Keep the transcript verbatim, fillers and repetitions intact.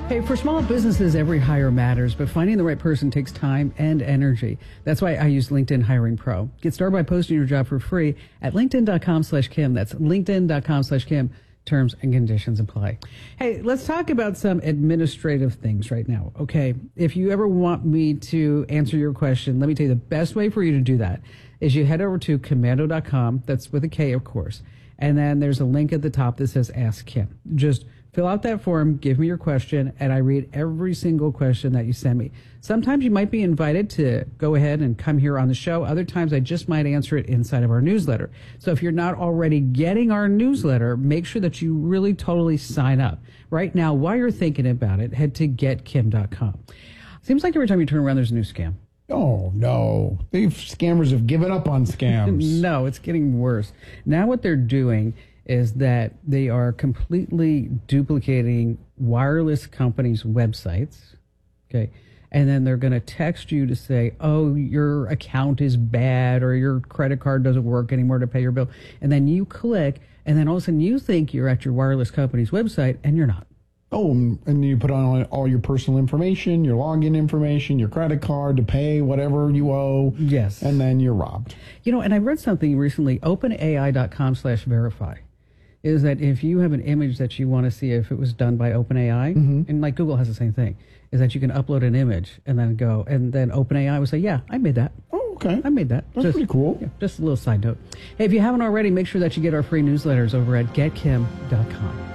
Hey, for small businesses, every hire matters, but finding the right person takes time and energy. That's why I use LinkedIn Hiring Pro. Get started by posting your job for free at linkedin.com slash Kim. That's linkedin.com slash Kim. Terms and conditions apply. Hey, let's talk about some administrative things right now. Okay, if you ever want me to answer your question, let me tell you the best way for you to do that is you head over to komando dot com. That's with a K, of course. And then there's a link at the top that says Ask Kim. Just fill out that form, give me your question, and I read every single question that you send me. Sometimes you might be invited to go ahead and come here on the show. Other times I just might answer it inside of our newsletter. So if you're not already getting our newsletter, make sure that you really totally sign up. Right now, while you're thinking about it, head to get kim dot com. Seems like every time you turn around, there's a new scam. Oh, no. These scammers have given up on scams. No, it's getting worse. Now what they're doing is that they are completely duplicating wireless companies' websites, okay? And then they're going to text you to say, oh, your account is bad or your credit card doesn't work anymore to pay your bill. And then you click, and then all of a sudden you think you're at your wireless company's website, and you're not. Oh, and you put on all your personal information, your login information, your credit card to pay whatever you owe. Yes. And then you're robbed. You know, and I read something recently, OpenAI.com slash verify. Is that if you have an image that you want to see if it was done by OpenAI, mm-hmm. and like Google has the same thing, is that you can upload an image and then go, and then OpenAI will say, yeah, I made that. Oh, okay. I made that. That's just, pretty cool. Yeah, just a little side note. Hey, if you haven't already, make sure that you get our free newsletters over at get kim dot com.